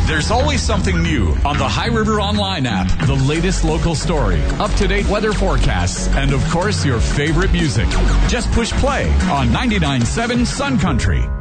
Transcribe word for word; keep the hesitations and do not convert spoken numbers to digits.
There's always something new on the High River Online app. The latest local story, up-to-date weather forecasts, and of course your favorite music. Just push play on ninety-nine point seven Sun Country.